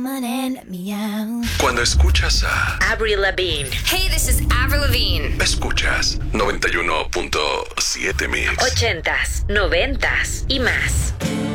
Cuando escuchas a Avril Lavigne. Hey, this is Avril Lavigne. escuchas 91.7 Mix. 80s, 90s y más.